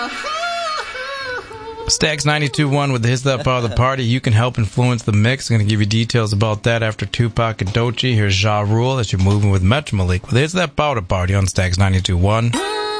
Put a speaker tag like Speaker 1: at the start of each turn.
Speaker 1: Stax 92.1 with the Hits That Part of the Party. You can help influence the mix. I'm going to give you details about that after Tupac and Doechii. Here's Ja Rule as you're moving with Metro Malik with Hits That Part of the Party on Stax 92.1.